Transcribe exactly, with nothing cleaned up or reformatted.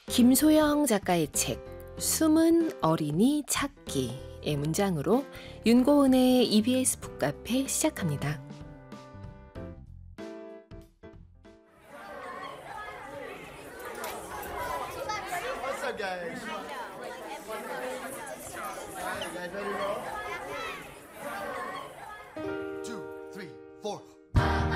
김소영 작가의 책 숨은 어린이 찾기의 문장으로 윤고은의 이비에스 북카페 시작합니다. What's up, guys? Hi, guys. Ready to roll?